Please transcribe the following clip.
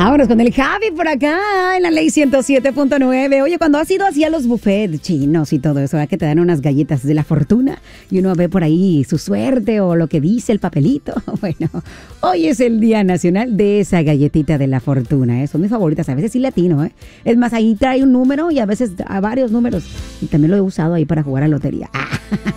Vámonos con el Javi por acá en la ley 107.9. Oye, cuando has ido así a los buffets chinos y todo eso, ¿verdad? Que te dan unas galletas de la fortuna y uno ve por ahí su suerte o lo que dice el papelito. Bueno, hoy es el Día Nacional de esa galletita de la fortuna. Son mis favoritas, a veces sí latino. Es más, ahí trae un número y a veces a varios números. Y también lo he usado ahí para jugar a lotería.